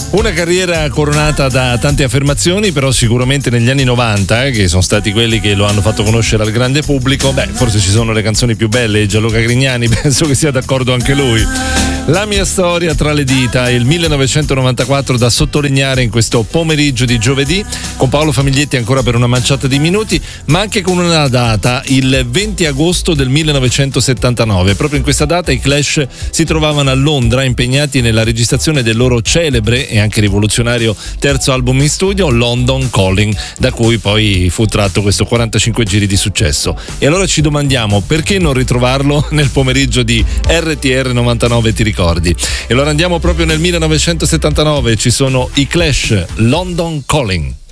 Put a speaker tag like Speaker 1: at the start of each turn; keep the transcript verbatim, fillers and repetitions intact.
Speaker 1: Una carriera coronata da tante affermazioni, però sicuramente negli anni novanta, eh, che sono stati quelli che lo hanno fatto conoscere al grande pubblico, beh, forse ci sono le canzoni più belle. Gianluca Grignani, penso che sia d'accordo anche lui. La mia storia tra le dita, il millenovecentonovantaquattro da sottolineare in questo pomeriggio di giovedì, con Paolo Famiglietti ancora per una manciata di minuti, ma anche con una data, il venti agosto del millenovecentosettantanove. Proprio in questa data i Clash si trovavano a Londra, impegnati nella registrazione del loro celebre e anche rivoluzionario terzo album in studio, London Calling, da cui poi fu tratto questo quarantacinque giri di successo. E allora ci domandiamo, perché non ritrovarlo nel pomeriggio di R T R novantanove, ti ricordi? E allora andiamo proprio nel millenovecentosettantanove, ci sono i Clash, London Calling.